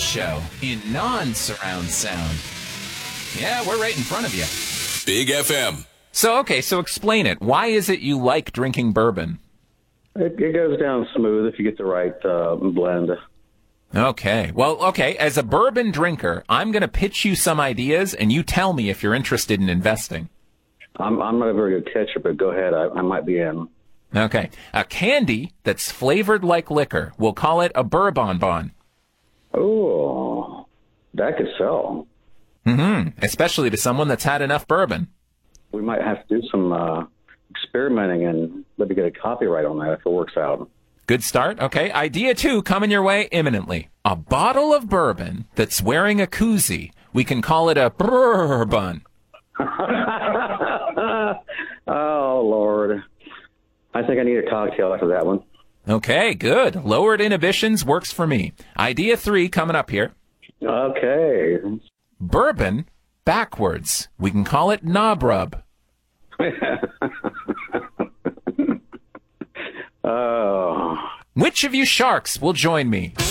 show in non-surround sound. Yeah, we're right in front of you. Big FM. So explain it. Why is it you like drinking bourbon? It goes down smooth if you get the right blend. Okay. As a bourbon drinker, I'm going to pitch you some ideas, and you tell me if you're interested in investing. I'm not a very good catcher, but go ahead. I might be in. Okay. A candy that's flavored like liquor. We'll call it a bourbon bon. Oh, that could sell. Especially to someone that's had enough bourbon. We might have to do some experimenting and maybe get a copyright on that if it works out. Good start. Okay. Idea 2 coming your way imminently. A bottle of bourbon that's wearing a koozie. We can call it a bourbon. Oh, Lord. I think I need a cocktail after that one. Okay, good. Lowered inhibitions works for me. Idea 3 coming up here. Okay. Bourbon backwards. We can call it knob rub. Oh. Which of you sharks will join me?